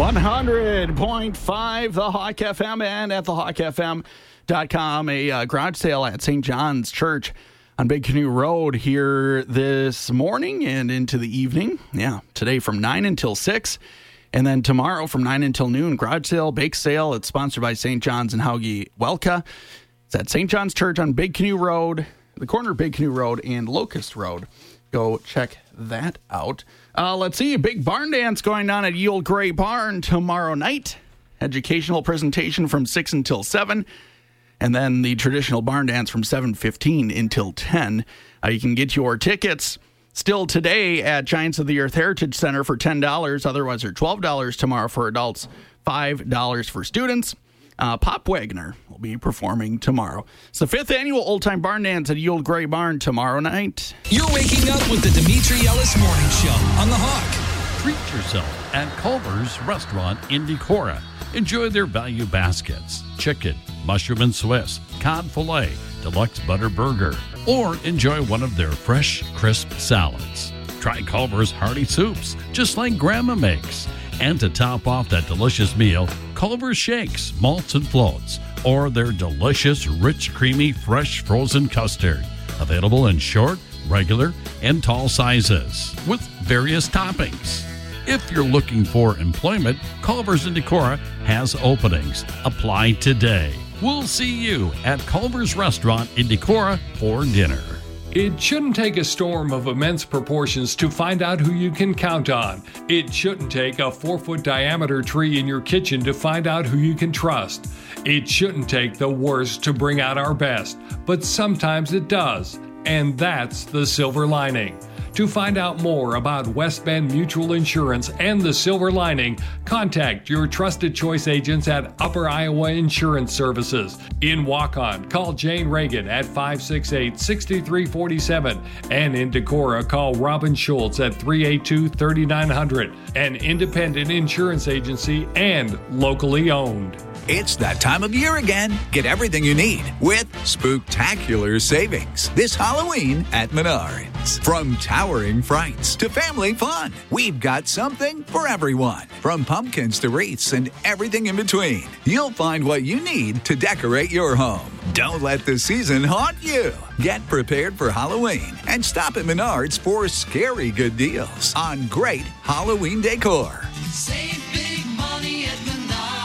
100.5 The Hawk FM and at thehawkfm.com. A garage sale at St. John's Church on Big Canoe Road here this morning and into the evening. Yeah, today from 9 until 6. And then tomorrow from 9 until noon, garage sale, bake sale. It's sponsored by St. John's and Hauge Welka. It's at St. John's Church on Big Canoe Road, the corner of Big Canoe Road and Locust Road. Go check that out. Let's see, a big barn dance going on at Ye Olde Grey Barn tomorrow night. Educational presentation from 6 until 7. And then the traditional barn dance from 7:15 until 10. You can get your tickets still today at Giants of the Earth Heritage Center for $10. Otherwise, they're $12 tomorrow for adults, $5 for students. Pop Wagner will be performing tomorrow. It's the 5th annual Old Time Barn Dance at Ye Olde Grey Barn tomorrow night. You're waking up with the Dimitri Ellis Morning Show on The Hawk. Treat yourself at Culver's Restaurant in Decorah. Enjoy their value baskets, chicken, mushroom and Swiss, cod filet, deluxe butter burger, or enjoy one of their fresh, crisp salads. Try Culver's hearty soups, just like Grandma makes. And to top off that delicious meal, Culver's shakes, malts and floats, or their delicious, rich, creamy, fresh frozen custard. Available in short, regular, and tall sizes, with various toppings. If you're looking for employment, Culver's in Decorah has openings. Apply today. We'll see you at Culver's Restaurant in Decorah for dinner. It shouldn't take a storm of immense proportions to find out who you can count on. It shouldn't take a 4-foot diameter tree in your kitchen to find out who you can trust. It shouldn't take the worst to bring out our best, but sometimes it does, and that's the silver lining. To find out more about West Bend Mutual Insurance and the silver lining, contact your trusted choice agents at Upper Iowa Insurance Services. In Waukon, call Jane Reagan at 568-6347. And in Decorah, call Robin Schultz at 382-3900. An independent insurance agency and locally owned. It's that time of year again. Get everything you need with Spooktacular Savings this Halloween at Menards. From towering frights to family fun, we've got something for everyone. From pumpkins to wreaths and everything in between, you'll find what you need to decorate your home. Don't let the season haunt you. Get prepared for Halloween and stop at Menards for scary good deals on great Halloween decor. Save big money at Menards.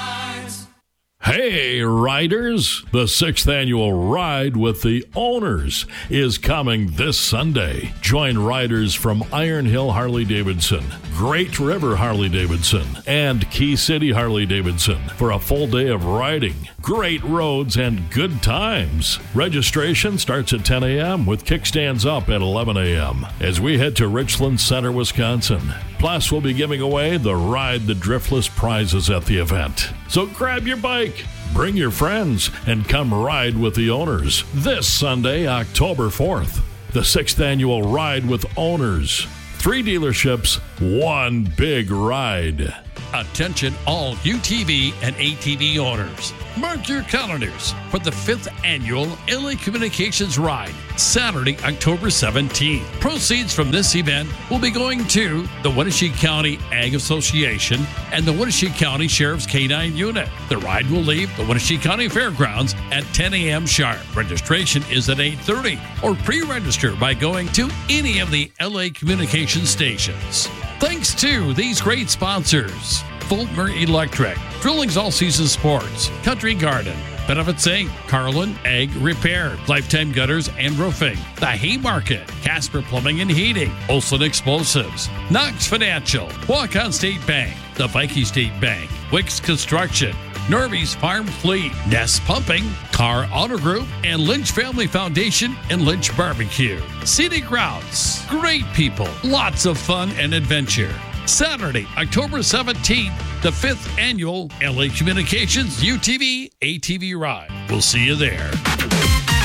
Hey, riders! The 6th annual Ride with the Owners is coming this Sunday. Join riders from Iron Hill Harley-Davidson, Great River Harley-Davidson, and Key City Harley-Davidson for a full day of riding, great roads, and good times. Registration starts at 10 a.m. with kickstands up at 11 a.m. as we head to Richland Center, Wisconsin. Plus, we'll be giving away the Ride the Driftless prizes at the event. So grab your bike, bring your friends, and come ride with the Owners this Sunday, October 4th. The 6th annual Ride with Owners. 3 dealerships, 1 big ride. Attention all UTV and ATV owners. Mark your calendars for the 5th annual LA Communications Ride, Saturday, October 17th. Proceeds from this event will be going to the Wenatchee County Ag Association and the Wenatchee County Sheriff's K-9 Unit. The ride will leave the Wenatchee County Fairgrounds at 10 a.m. sharp. Registration is at 8:30 or pre-register by going to any of the LA Communications stations. Thanks to these great sponsors: Fulmer Electric, Drilling's All Season Sports, Country Garden, Benefits Inc., Carlin Ag Repair, Lifetime Gutters and Roofing, The Haymarket, Casper Plumbing and Heating, Olson Explosives, Knox Financial, Waukon State Bank, the Viking State Bank, Wicks Construction, Norby's Farm Fleet, Nest Pumping, Carr Auto Group, and Lynch Family Foundation and Lynch Barbecue. Scenic Routes, great people, lots of fun and adventure. Saturday, October 17th, the 5th annual LA Communications UTV ATV Ride. We'll see you there.